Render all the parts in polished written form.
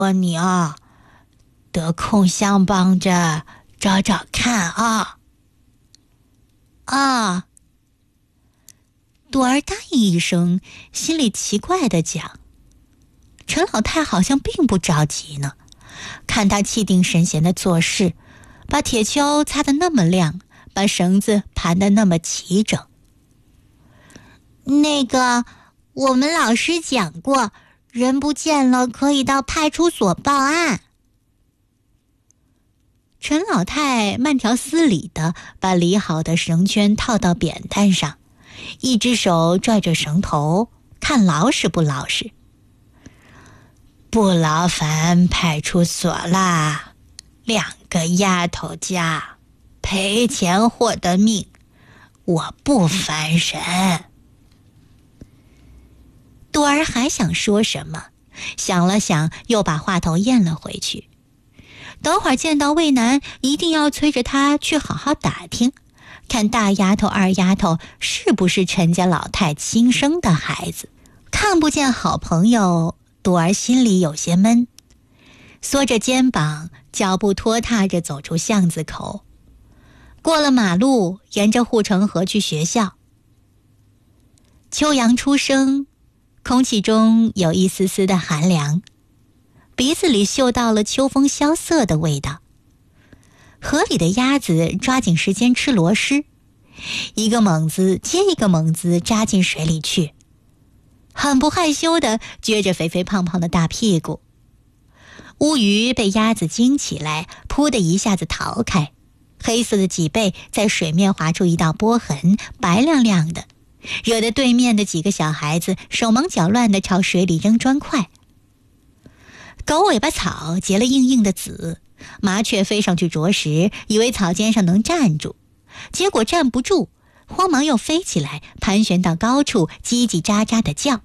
你啊，得空想帮着找找看啊。啊！朵儿答应一声，心里奇怪地讲：陈老太好像并不着急呢，看他气定神闲地做事，把铁锹擦得那么亮，把绳子盘得那么齐整。那个，我们老师讲过，人不见了可以到派出所报案。陈老太慢条斯理地把理好的绳圈套到扁担上，一只手拽着绳头，看老实不老实。不劳烦派出所啦，2个丫头家赔钱货的命，我不翻身。朵儿还想说什么，想了想，又把话头咽了回去。等会儿见到魏楠，一定要催着他去好好打听，看大丫头二丫头是不是陈家老太亲生的孩子。看不见好朋友，朵儿心里有些闷，缩着肩膀，脚步拖沓着走出巷子口，过了马路，沿着护城河去学校。秋阳初升，空气中有一丝丝的寒凉，鼻子里嗅到了秋风萧瑟的味道。河里的鸭子抓紧时间吃螺蛳，一个猛子接一个猛子扎进水里去，很不害羞地撅着肥肥胖胖的大屁股。乌鱼被鸭子惊起来，扑的一下子逃开，黑色的脊背在水面划出一道波痕，白亮亮的，惹得对面的几个小孩子手忙脚乱地朝水里扔砖块。狗尾巴草结了硬硬的籽，麻雀飞上去啄食，以为草尖上能站住，结果站不住，慌忙又飞起来，盘旋到高处，叽叽喳喳地叫。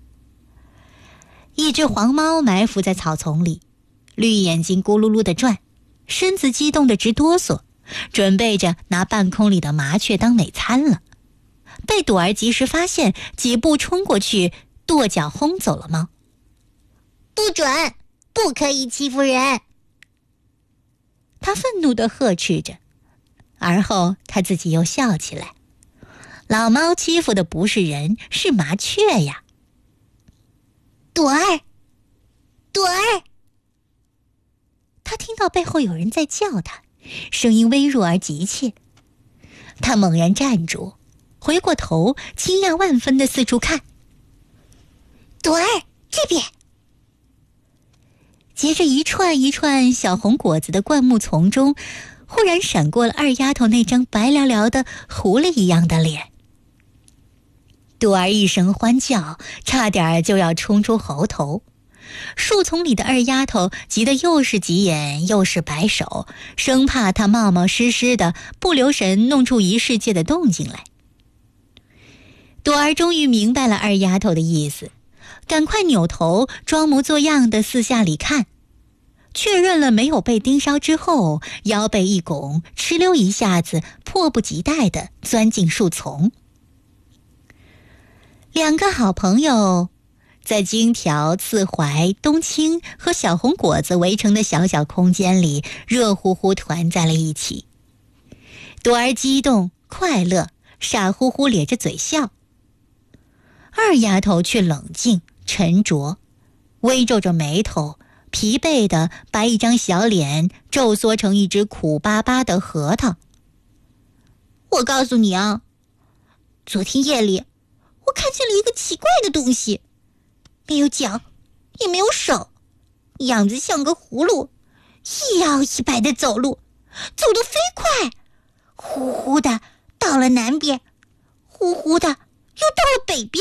一只黄猫埋伏在草丛里，绿眼睛咕噜噜地转，身子激动得直哆嗦，准备着拿半空里的麻雀当美餐了。被朵儿及时发现，几步冲过去，跺脚轰走了猫。不准，不可以欺负人！他愤怒地呵斥着，而后他自己又笑起来。老猫欺负的不是人，是麻雀呀。朵儿，朵儿！他听到背后有人在叫他，声音微弱而急切。他猛然站住，回过头，惊讶万分地四处看。朵儿，这边！结着一串一串小红果子的灌木丛中，忽然闪过了二丫头那张白寥寥的狐狸一样的脸。朵儿一声欢叫，差点就要冲出喉头。树丛里的二丫头急得又是急眼又是摆手，生怕她冒冒失失的不留神弄出一世界的动静来。朵儿终于明白了二丫头的意思，赶快扭头装模作样的四下里看，确认了没有被盯梢之后，腰背一拱，哧溜一下子迫不及待地钻进树丛。2个好朋友在金条、刺槐、冬青和小红果子围成的小小空间里热乎乎团在了一起。朵儿激动快乐，傻乎乎咧着嘴笑。二丫头却冷静沉着，微皱着眉头，疲惫地把一张小脸皱缩成一只苦巴巴的核桃。我告诉你啊，昨天夜里我看见了一个奇怪的东西，没有脚，也没有手，样子像个葫芦，一摇一摆地走路，走得飞快，呼呼的到了南边，呼呼的又到了北边。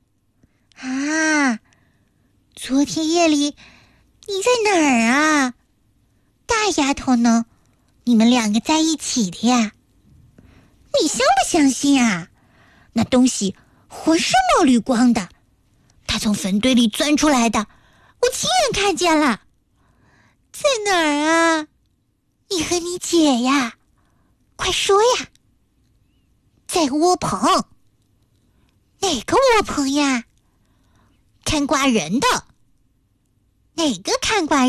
啊，昨天夜里你在哪儿啊？大丫头呢？你们2个在一起的呀？你相不相信啊？那东西浑身冒绿光的，它从坟堆里钻出来的，我亲眼看见了。在哪儿啊？你和你姐呀？快说呀！在窝棚。哪个窝棚呀？看瓜人的。 哪个看管